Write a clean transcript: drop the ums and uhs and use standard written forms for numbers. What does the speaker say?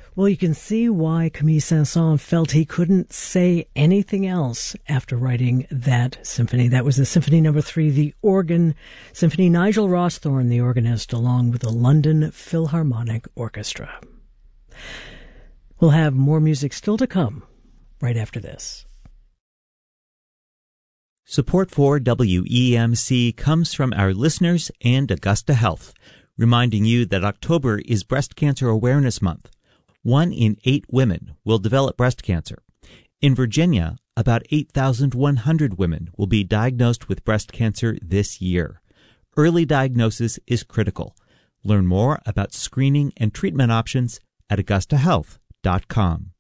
Well, you can see why Camille Saint-Saëns felt he couldn't say anything else after writing that symphony. That was the Symphony No. 3, the organ symphony. Nigel Rawsthorne, the organist, along with the London Philharmonic Orchestra. We'll have more music still to come right after this. Support for WEMC comes from our listeners and Augusta Health, reminding you that October is Breast Cancer Awareness Month. 1 in 8 women will develop breast cancer. In Virginia, about 8,100 women will be diagnosed with breast cancer this year. Early diagnosis is critical. Learn more about screening and treatment options at AugustaHealth.com.